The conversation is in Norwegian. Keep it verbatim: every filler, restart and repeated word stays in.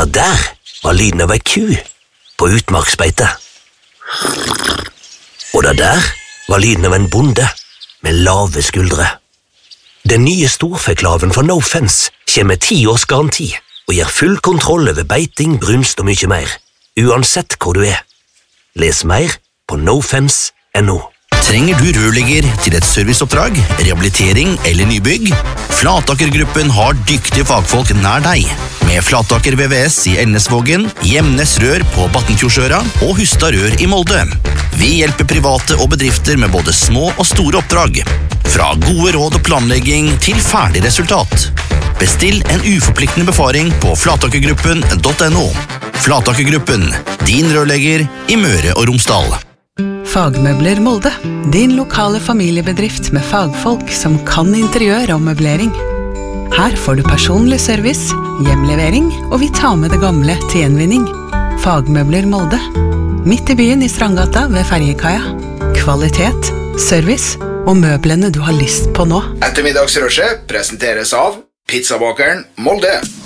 Da der var lyden av ei ku på utmarksbeite. Og da der var lyden av en bonde med lave skuldre. Den nye storfeklaven fra No Fence kommer med ti års garanti og gir full kontroll over beiting, brunst og mye mer, uansett hvor du er. Les mer på nofence punktum no. Trenger du rørlegger til et serviceoppdrag, rehabilitering eller nybygg? Flataker-gruppen har dyktige fagfolk nær deg. Med Flataker V V S i Elnesvågen, Gjemnes Rør på Battenfjordsøra og Hustad Rør i Molde. Vi hjelper private og bedrifter med både små og store oppdrag. Fra gode råd og planlegging til ferdig resultat. Bestill en uforpliktende befaring på flatakergruppen punktum no. Flatakergruppen, din rørlegger i Møre og Romsdal. Fagmøbler Molde, din lokale familiebedrift med fagfolk som kan interiør og møblering. Her får du personlig service, hjemlevering, og vi tar med det gamle til gjenvinning. Fagmøbler Molde, midt i byen i Strandgata ved Ferjekaia. Kvalitet, service og møblene du har lyst på nå. Ettermiddagsrushet presenteres av Pizzabakeren Molde.